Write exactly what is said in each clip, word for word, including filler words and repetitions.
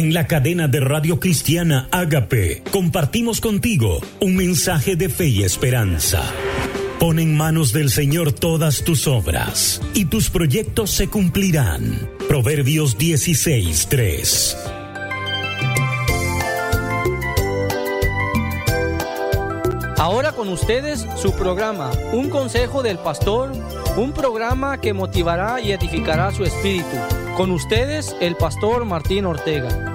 En la cadena de Radio Cristiana Ágape, compartimos contigo un mensaje de fe y esperanza. Pon en manos del Señor todas tus obras, y tus proyectos se cumplirán. Proverbios dieciséis tres. Ahora con ustedes su programa, Un Consejo del Pastor, un programa que motivará y edificará su espíritu. Con ustedes, el Pastor Martín Ortega.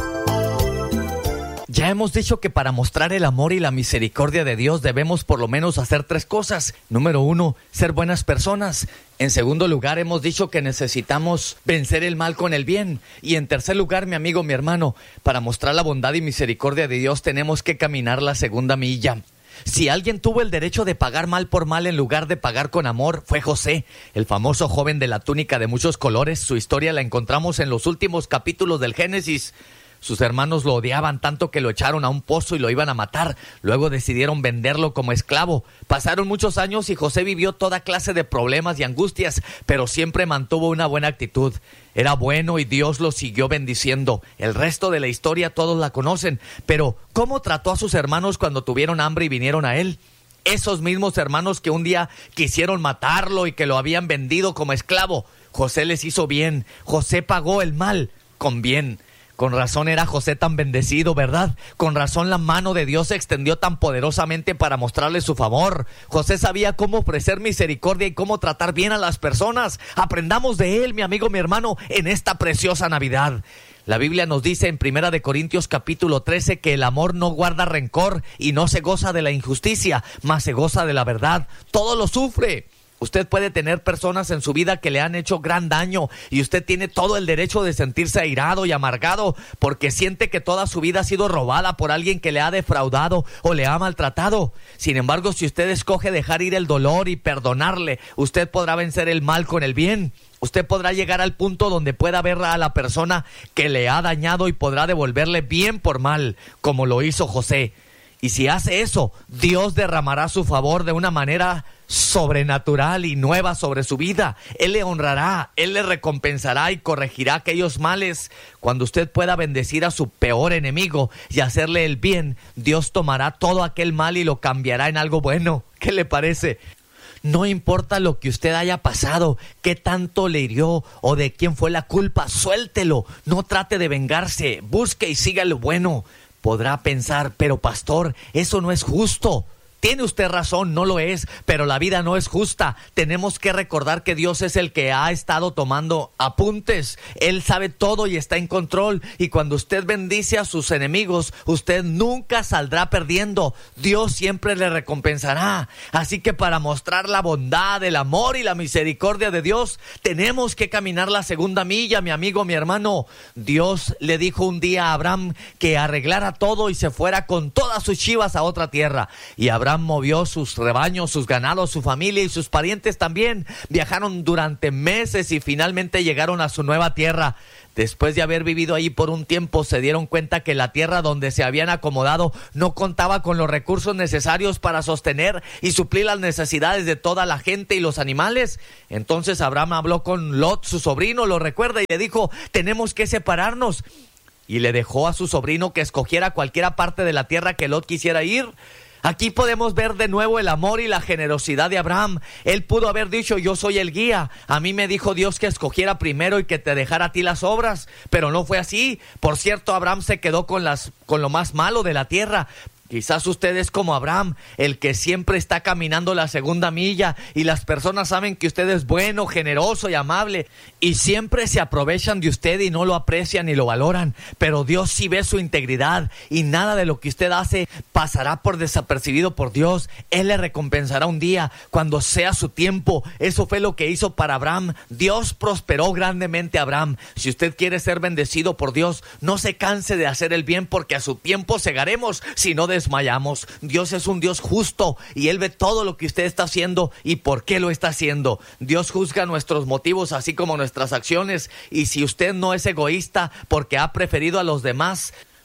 Ya hemos dicho que para mostrar el amor y la misericordia de Dios debemos por lo menos hacer tres cosas. Número uno, ser buenas personas. En segundo lugar, hemos dicho que necesitamos vencer el mal con el bien. Y en tercer lugar, mi amigo, mi hermano, para mostrar la bondad y misericordia de Dios tenemos que caminar la segunda milla. Si alguien tuvo el derecho de pagar mal por mal en lugar de pagar con amor, fue José, el famoso joven de la túnica de muchos colores. Su historia la encontramos en los últimos capítulos del Génesis. Sus hermanos lo odiaban tanto que lo echaron a un pozo y lo iban a matar. Luego decidieron venderlo como esclavo. Pasaron muchos años y José vivió toda clase de problemas y angustias, pero siempre mantuvo una buena actitud. Era bueno y Dios lo siguió bendiciendo. El resto de la historia todos la conocen. Pero, ¿cómo trató a sus hermanos cuando tuvieron hambre y vinieron a él? Esos mismos hermanos que un día quisieron matarlo y que lo habían vendido como esclavo. José les hizo bien. José pagó el mal con bien. Con razón era José tan bendecido, ¿verdad? Con razón la mano de Dios se extendió tan poderosamente para mostrarle su favor. José sabía cómo ofrecer misericordia y cómo tratar bien a las personas. Aprendamos de él, mi amigo, mi hermano, en esta preciosa Navidad. La Biblia nos dice en Primera de Corintios capítulo trece que el amor no guarda rencor y no se goza de la injusticia, mas se goza de la verdad. Todo lo sufre. Usted puede tener personas en su vida que le han hecho gran daño y usted tiene todo el derecho de sentirse airado y amargado porque siente que toda su vida ha sido robada por alguien que le ha defraudado o le ha maltratado. Sin embargo, si usted escoge dejar ir el dolor y perdonarle, usted podrá vencer el mal con el bien. Usted podrá llegar al punto donde pueda ver a la persona que le ha dañado y podrá devolverle bien por mal, como lo hizo José. Y si hace eso, Dios derramará su favor de una manera sobrenatural y nueva sobre su vida. Él le honrará, Él le recompensará y corregirá aquellos males. Cuando usted pueda bendecir a su peor enemigo y hacerle el bien, Dios tomará todo aquel mal y lo cambiará en algo bueno. ¿Qué le parece? No importa lo que usted haya pasado, qué tanto le hirió o de quién fue la culpa, suéltelo. No trate de vengarse, busque y siga lo bueno. Podrá pensar, pero pastor, eso no es justo. Tiene usted razón, no lo es, pero la vida no es justa. Tenemos que recordar que Dios es el que ha estado tomando apuntes. Él sabe todo y está en control. Y cuando usted bendice a sus enemigos, usted nunca saldrá perdiendo. Dios siempre le recompensará. Así que para mostrar la bondad, el amor y la misericordia de Dios, tenemos que caminar la segunda milla, mi amigo, mi hermano. Dios le dijo un día a Abraham que arreglara todo y se fuera con todas sus chivas a otra tierra. Y Abraham movió sus rebaños, sus ganados, su familia y sus parientes también. Viajaron durante meses y finalmente llegaron a su nueva tierra. Después de haber vivido ahí por un tiempo, se dieron cuenta que la tierra donde se habían acomodado no contaba con los recursos necesarios para sostener y suplir las necesidades de toda la gente y los animales. Entonces Abraham habló con Lot, su sobrino, lo recuerda, y le dijo: tenemos que separarnos. Y le dejó a su sobrino que escogiera cualquiera parte de la tierra que Lot quisiera ir. Aquí podemos ver de nuevo el amor y la generosidad de Abraham. Él pudo haber dicho: yo soy el guía. A mí me dijo Dios que escogiera primero y que te dejara a ti las obras. Pero no fue así. Por cierto, Abraham se quedó con las, con lo más malo de la tierra. Quizás usted es como Abraham, el que siempre está caminando la segunda milla y las personas saben que usted es bueno, generoso y amable y siempre se aprovechan de usted y no lo aprecian ni lo valoran. Pero Dios sí ve su integridad y nada de lo que usted hace pasará por desapercibido por Dios. Él le recompensará un día cuando sea su tiempo. Eso fue lo que hizo para Abraham. Dios prosperó grandemente a Abraham. Si usted quiere ser bendecido por Dios, no se canse de hacer el bien porque a su tiempo segaremos si no desmayamos. Dios es un Dios justo y Él ve todo lo que usted está haciendo y por qué lo está haciendo. Dios juzga nuestros motivos así como nuestras acciones, y si usted no es egoísta porque ha preferido a los demás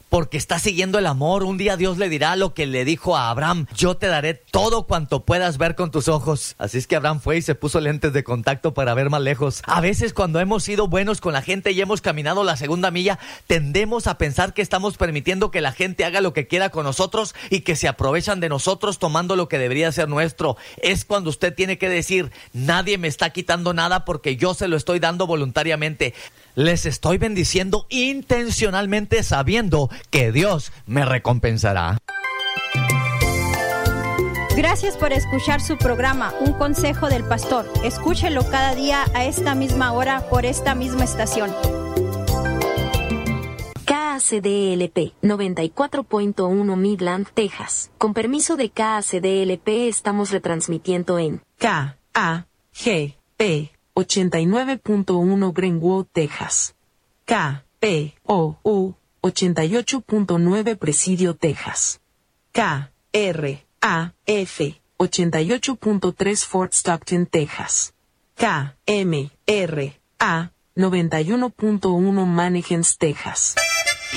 porque está siguiendo el amor. Un día Dios le dirá lo que le dijo a Abraham: yo te daré todo cuanto puedas ver con tus ojos. Así es que Abraham fue y se puso lentes de contacto para ver más lejos. A veces, cuando hemos sido buenos con la gente y hemos caminado la segunda milla, tendemos a pensar que estamos permitiendo que la gente haga lo que quiera con nosotros y que se aprovechan de nosotros tomando lo que debería ser nuestro. Es cuando usted tiene que decir: nadie me está quitando nada porque yo se lo estoy dando voluntariamente. Les estoy bendiciendo intencionalmente, sabiendo que Dios me recompensará. Gracias por escuchar su programa, Un Consejo del Pastor. Escúchelo cada día a esta misma hora por esta misma estación. K A C D L P noventa y cuatro punto uno Midland, Texas. Con permiso de K A C D L P estamos retransmitiendo en K A G P ochenta y nueve punto uno Greenwood, Texas. K P O U ochenta y ocho punto nueve Presidio, Texas. K R A F ochenta y ocho punto tres Fort Stockton, Texas. K M R A noventa y uno punto uno Mannequins, Texas.